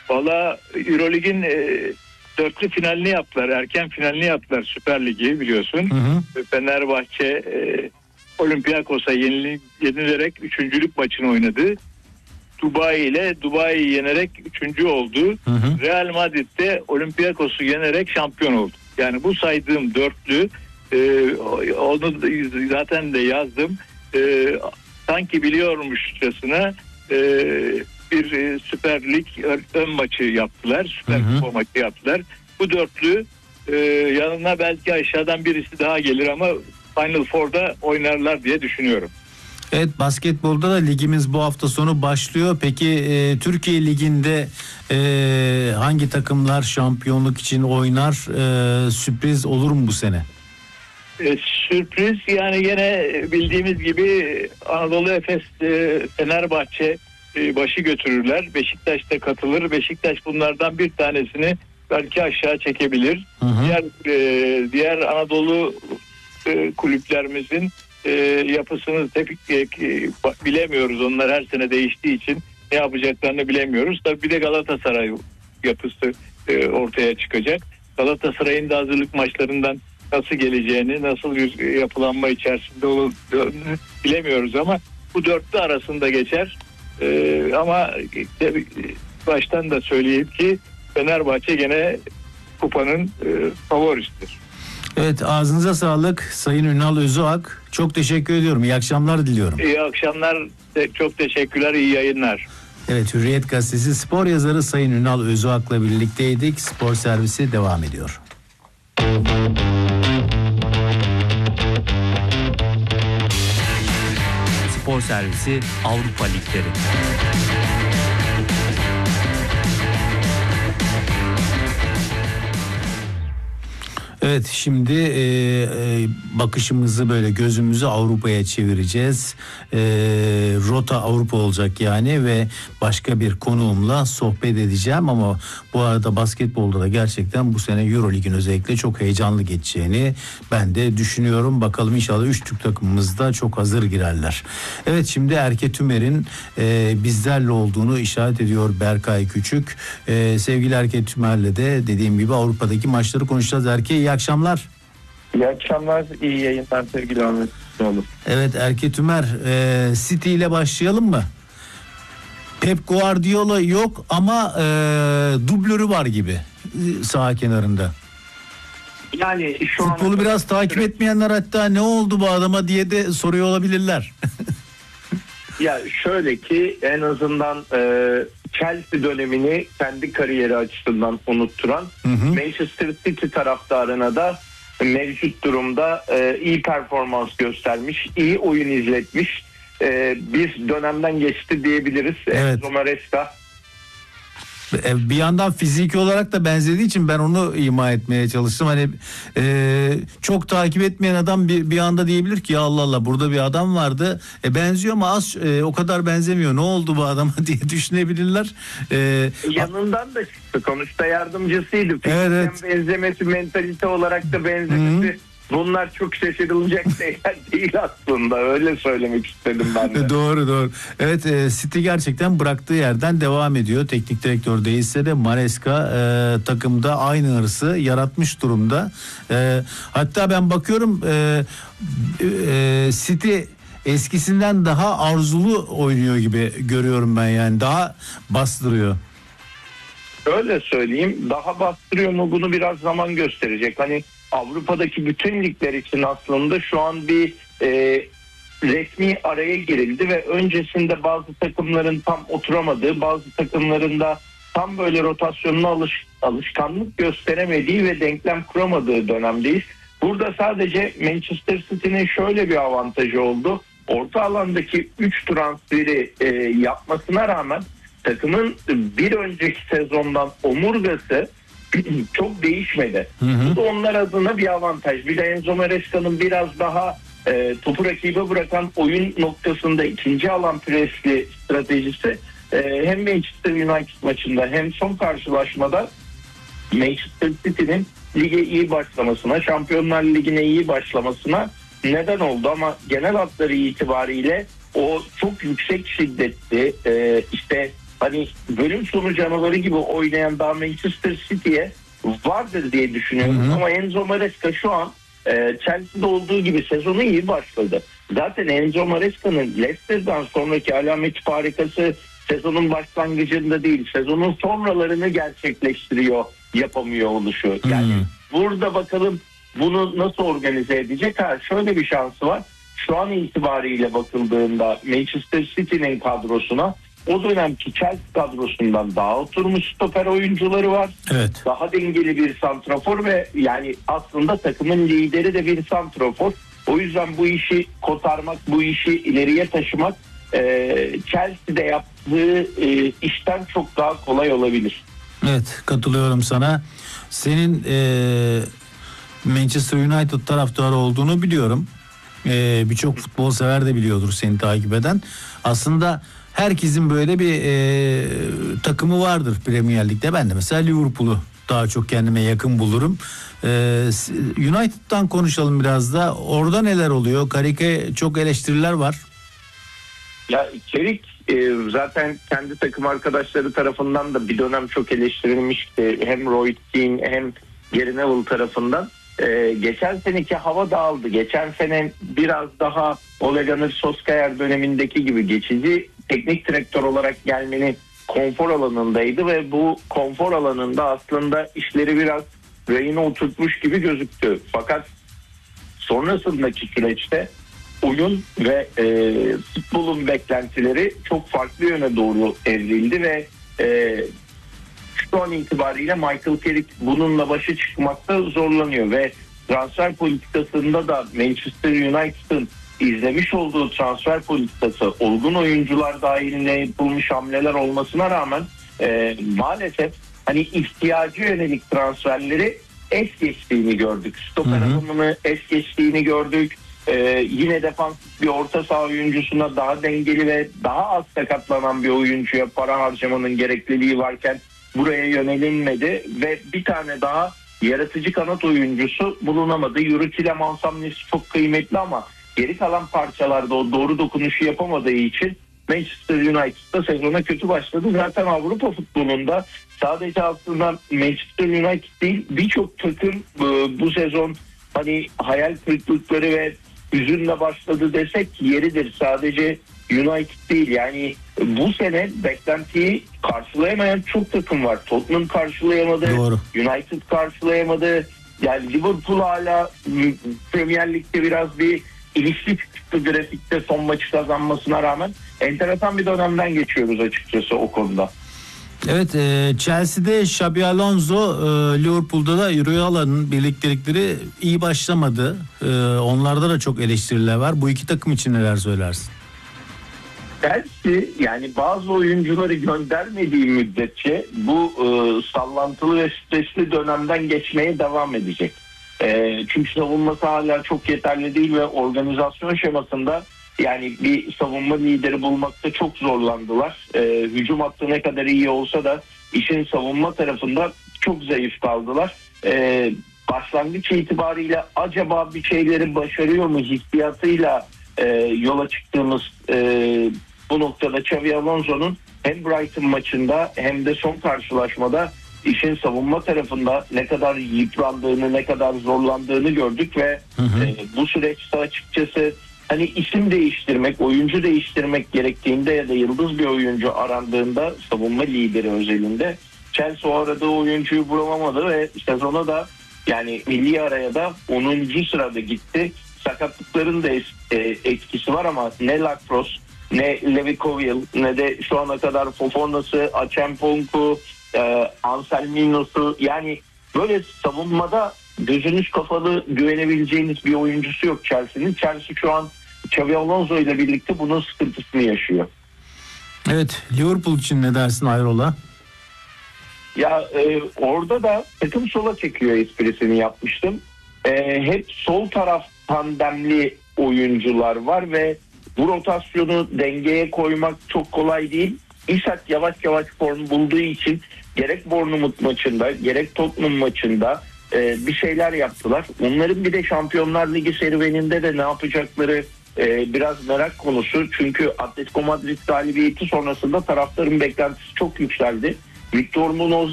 Valla Eurolig'in dörtlü finalini yaptılar. Erken finalini yaptılar Süper Lig'i biliyorsun. Fenerbahçe Olympiakos'a yenilerek üçüncülük maçını oynadı. Dubai'yi yenerek üçüncü oldu. Real Madrid'de Olympiakos'u yenerek şampiyon oldu. Yani bu saydığım dörtlü, onu zaten de yazdım. Sanki biliyormuşçasına bir Süper Lig ön maçı yaptılar. Süper Kupa maçı yaptılar. Bu dörtlü yanına belki aşağıdan birisi daha gelir ama Final Four'da oynarlar diye düşünüyorum. Evet, basketbolda da ligimiz bu hafta sonu başlıyor. Peki Türkiye Ligi'nde hangi takımlar şampiyonluk için oynar? Sürpriz olur mu bu sene? Sürpriz yani yine bildiğimiz gibi Anadolu Efes, Fenerbahçe başı götürürler. Beşiktaş da katılır. Beşiktaş bunlardan bir tanesini belki aşağı çekebilir. Diğer Anadolu kulüplerimizin yapısını bilemiyoruz. Onlar her sene değiştiği için ne yapacaklarını bilemiyoruz. Tabii bir de Galatasaray yapısı ortaya çıkacak. Galatasaray'ın da hazırlık maçlarından nasıl geleceğini, nasıl bir yapılanma içerisinde olduğunu bilemiyoruz ama bu dörtlü arasında geçer. Ama baştan da söyleyeyim ki Fenerbahçe gene kupanın favorisidir. Evet, ağzınıza sağlık Sayın Ünal Özüak. Çok teşekkür ediyorum. İyi akşamlar diliyorum. İyi akşamlar. Çok teşekkürler. İyi yayınlar. Evet, Hürriyet Gazetesi spor yazarı Sayın Ünal Özüak'la birlikteydik. Spor servisi devam ediyor. Spor servisi Avrupa Ligleri. Evet, şimdi bakışımızı böyle gözümüzü Avrupa'ya çevireceğiz. Rota Avrupa olacak yani ve başka bir konuğumla sohbet edeceğim ama bu arada basketbolda da gerçekten bu sene Eurolig'in özellikle çok heyecanlı geçeceğini ben de düşünüyorum. Bakalım inşallah 3 Türk takımımız da çok hazır girerler. Evet, şimdi Erke Tümer'in bizlerle olduğunu işaret ediyor Berkay Küçük. Sevgili Erke Tümer'le de dediğim gibi Avrupa'daki maçları konuşacağız. Erke, iyi akşamlar. İyi akşamlar, iyi yayınlar sevgili Ahmet. Evet Erke Tümer, City ile başlayalım mı? Pep Guardiola yok ama dublörü var gibi saha kenarında. Yani şu futbolu biraz takip etmeyenler hatta ne oldu bu adama diye de soruyor olabilirler. Ya şöyle ki en azından Chelsea dönemini kendi kariyeri açısından unutturan, Manchester City taraftarına da mevcut durumda iyi performans göstermiş, iyi oyun izletmiş bir dönemden geçti diyebiliriz. Evet. Enzo Maresca. Bir yandan fiziki olarak da benzediği için ben onu ima etmeye çalıştım. Hani çok takip etmeyen adam bir anda diyebilir ki ya Allah Allah burada bir adam vardı. Benziyor ama az o kadar benzemiyor. Ne oldu bu adama diye düşünebilir. Yanından da çıktı. Sonuçta yardımcısıydı. Evet. Benzemesi, mentalite olarak da benzemesi. Bunlar çok şaşırılacak şeyler değil aslında. Öyle söylemek istedim ben de. Doğru. Evet, City gerçekten bıraktığı yerden devam ediyor. Teknik direktör değilse de Maresca takımda aynı hırsı yaratmış durumda. Hatta ben bakıyorum City eskisinden daha arzulu oynuyor gibi görüyorum ben, yani daha bastırıyor. Öyle söyleyeyim. Daha bastırıyor mu bunu biraz zaman gösterecek. Hani Avrupa'daki bütün ligler için aslında şu an bir resmi araya girildi ve öncesinde bazı takımların tam oturamadığı, bazı takımların da tam böyle rotasyonuna alışkanlık gösteremediği ve denklem kuramadığı dönemdeyiz. Burada sadece Manchester City'nin şöyle bir avantajı oldu. Orta alandaki 3 transferi yapmasına rağmen takımın bir önceki sezondan omurgası çok değişmedi. Bu da onlar adına bir avantaj. Bir de Enzo Maresca'nın biraz daha topu rakibe bırakan oyun noktasında ikinci alan presli stratejisi hem Manchester United maçında hem son karşılaşmada Manchester City'nin lige iyi başlamasına, Şampiyonlar Ligi'ne iyi başlamasına neden oldu ama genel hatları itibariyle o çok yüksek şiddetli işte hani bölüm sonu canavarı gibi oynayan daha Manchester City'ye vardır diye düşünüyorum. Ama Enzo Maresca şu an Chelsea'de olduğu gibi sezonu iyi başladı. Zaten Enzo Maresca'nın Leicester'dan sonraki alameti farikası sezonun başlangıcında değil, sezonun sonralarını gerçekleştiriyor, yapamıyor oluşu. Yani burada bakalım bunu nasıl organize edecek? Şöyle bir şansı var. Şu an itibariyle bakıldığında Manchester City'nin kadrosuna o dönemki Chelsea kadrosundan daha oturmuş stoper oyuncuları var. Evet. Daha dengeli bir santrafor ve yani aslında takımın lideri de bir santrafor. O yüzden bu işi kotarmak, bu işi ileriye taşımak Chelsea'de yaptığı işten çok daha kolay olabilir. Evet, katılıyorum sana. Senin Manchester United taraftarı olduğunu biliyorum. Birçok futbol sever de biliyordur seni takip eden. Aslında herkesin böyle bir takımı vardır Premier Lig'de. Ben de mesela Liverpool'u daha çok kendime yakın bulurum. United'dan konuşalım biraz da. Orada neler oluyor? Karike çok eleştiriler var. Ya içerik zaten kendi takım arkadaşları tarafından da bir dönem çok eleştirilmişti. Hem Roy Keane hem Gary Neville tarafından. Geçen seneki hava dağıldı. Geçen sene biraz daha Ole Gunnar Solskjaer dönemindeki gibi geçici teknik direktör olarak gelmenin konfor alanındaydı ve bu konfor alanında aslında işleri biraz rayına oturtmuş gibi gözüktü. Fakat sonrasındaki süreçte oyun ve futbolun beklentileri çok farklı yöne doğru evrildi ve şu an itibariyle Michael Carrick bununla başa çıkmakta zorlanıyor ve transfer politikasında da Manchester United'ın izlemiş olduğu transfer politikası olgun oyuncular dahilinde yapılmış hamleler olmasına rağmen maalesef hani ihtiyacı yönelik transferleri es geçtiğini gördük. Stoper alımını es geçtiğini gördük. Yine defansif bir orta saha oyuncusuna daha dengeli ve daha az sakatlanan bir oyuncuya para harcamanın gerekliliği varken buraya yönelinmedi ve bir tane daha yaratıcı kanat oyuncusu bulunamadı. Yuri Tielemans hamlesi çok kıymetli ama geri kalan parçalarda o doğru dokunuşu yapamadığı için Manchester United'da sezona kötü başladı. Zaten Avrupa futbolunda sadece aslında Manchester United değil birçok takım bu sezon hani hayal kırıklıkları ve hüzünle başladı desek yeridir. Sadece United değil yani bu sene beklentiyi karşılayamayan çok takım var. Tottenham karşılayamadı. Doğru. United karşılayamadı. Yani Liverpool hala Premier Lig'de biraz bir ilişki çıktı grafikte son maçı kazanmasına rağmen. Enteresan bir dönemden geçiyoruz açıkçası o konuda. Evet, Chelsea'de Xabi Alonso, Liverpool'da da Iraola'nın birliktelikleri iyi başlamadı. Onlarda da çok eleştiriler var. Bu iki takım için neler söylersin? Chelsea yani bazı oyuncuları göndermediği müddetçe bu sallantılı ve stresli dönemden geçmeye devam edecek. Çünkü savunması hala çok yeterli değil ve organizasyon şemasında yani bir savunma lideri bulmakta çok zorlandılar. Hücum hattı ne kadar iyi olsa da işin savunma tarafında çok zayıf kaldılar. Başlangıç itibariyle acaba bir şeyleri başarıyor mu hissiyatıyla yola çıktığımız bu noktada Xabi Alonso'nun hem Brighton maçında hem de son karşılaşmada işin savunma tarafında ne kadar yıprandığını, ne kadar zorlandığını gördük ve bu süreçte açıkçası hani isim değiştirmek, oyuncu değiştirmek gerektiğinde ya da yıldız bir oyuncu arandığında savunma lideri özelinde Chelsea o aradığı oyuncuyu bulamadı ve sezona da yani milli araya da 10. sırada gitti. Sakatlıkların da etkisi var ama ne Lacrosse, ne Levi Colwill, ne de şu ana kadar Fofona'sı, Achampong'u, Anselmi'no'su yani böyle savunmada gözünüz kapalı güvenebileceğiniz bir oyuncusu yok Chelsea'nin. Chelsea şu an Xabi Alonso ile birlikte bunun sıkıntısını yaşıyor. Evet, Liverpool için ne dersin Ayrola? Ya orada da takım sola çekiyor esprisini yapmıştım. Hep sol taraf tandemli oyuncular var ve bu rotasyonu dengeye koymak çok kolay değil. İshak yavaş yavaş form bulduğu için gerek Bournemouth maçında gerek Tottenham maçında bir şeyler yaptılar. Onların bir de Şampiyonlar Ligi serüveninde de ne yapacakları biraz merak konusu. Çünkü Atletico Madrid galibiyeti sonrasında taraftarın beklentisi çok yükseldi. Victor Munoz